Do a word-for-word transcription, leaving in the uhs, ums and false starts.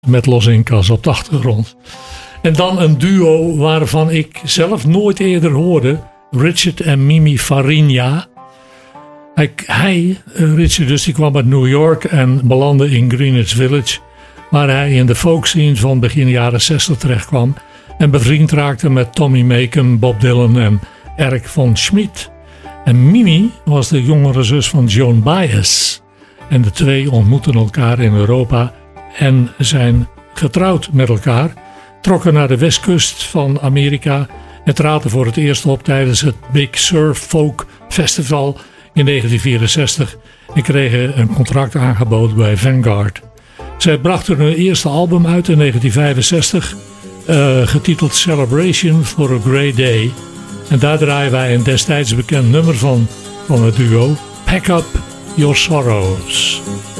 met Los Incas op de achtergrond. En dan een duo waarvan ik zelf nooit eerder hoorde. Richard en Mimi Farinha. Hij, hij, Richard dus, die kwam uit New York en belandde in Greenwich Village, waar hij in de folk scene van begin jaren zestig terecht kwam en bevriend raakte met Tommy Macon, Bob Dylan en Eric von Schmidt. En Mimi was de jongere zus van Joan Baez. En de twee ontmoetten elkaar in Europa en zijn getrouwd met elkaar, trokken naar de westkust van Amerika en traden voor het eerst op tijdens het Big Sur Folk Festival in negentien vierenzestig en kregen een contract aangeboden bij Vanguard. Zij brachten hun eerste album uit in negentien vijfenzestig, uh, getiteld Celebration for a Great Day. En daar draaien wij een destijds bekend nummer van, van het duo, Pack Up Your Sorrows.